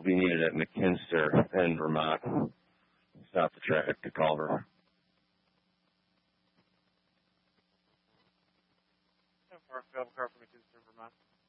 will be needed at McKinster in Vermont. Stop the traffic to Culver. Available car from McKinster, Vermont.